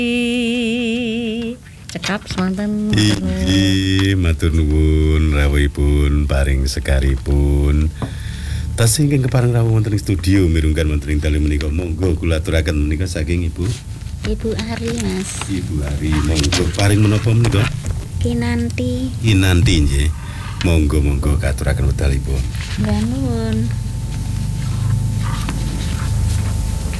Cekap sonten. Inggih, matur nuwun rawuhipun paring sekaripun. Tasih ingkang kepareng rawuh wonten ing studio mirunggan wonten ing dalu menika. Monggo kula aturaken menika saking Ibu. Ibu Ari, Mas. Ibu Ari, monggo paring menapa menika? Kinanti. Kinanti nggih. Monggo katuraken wedalipun. Nggih nuwun.